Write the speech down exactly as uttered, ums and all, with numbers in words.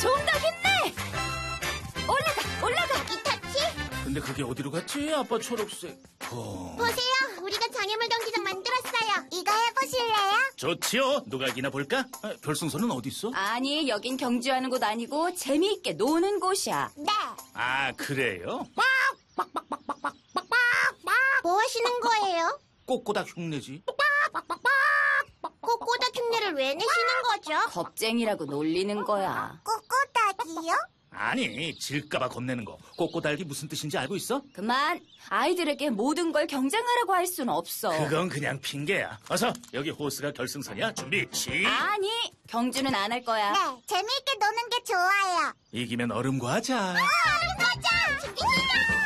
좀 더 힘내! 올라가, 올라가! 이 터치? 근데 그게 어디로 갔지? 아빠 초록색. 어... 보세요. 우리가 장애물 경기장 만들었어요. 이거 해보실래요? 좋지요. 누가 이기나 볼까? 아, 결승선은 어디 있어? 아니, 여긴 경주하는 곳 아니고 재미있게 노는 곳이야. 네. 아, 그래요? 뭐 하시는 거예요? 꼬꼬닥 흉내지. 꼬꼬닥 흉내를 왜 내시는 거죠? 겁쟁이라고 놀리는 거야. 꼬꼬닥이요? 아니, 질까봐 겁내는 거. 꼬꼬달기 무슨 뜻인지 알고 있어? 그만. 아이들에게 모든 걸 경쟁하라고 할 순 없어. 그건 그냥 핑계야. 어서 여기 호스가 결승선이야. 준비 시. 아니, 경주는 안 할 거야. 네. 재미있게 노는 게 좋아요. 이기면 얼음 과자. 얼음 과자! 준비 시작!